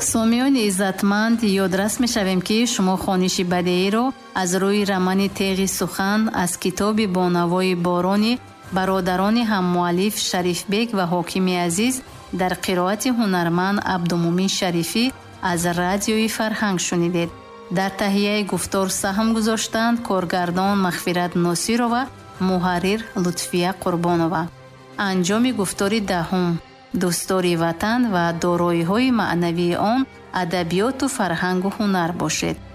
сомиёни иззатманд, ёдрас мешавем ки шумо хониши бадеиро аз рӯи рамани теғи сухан аз китоби бонавои борони бародарони ҳаммуаллиф Шарифбек ва Ҳокими Азиз дар қироати ҳунарманд Абдумумин Шарифӣ аз радиои Фарҳанг шунидед. дар таҳияи гуфтор саҳм гузоштанд коргардон Мағфират Носирова, муҳаррир Лутфия Қурбонова. анҷоми гуфтори 10 дӯстдори ватан ва дороиҳои маънавии он адабиёту фарҳангу ҳунар бошед.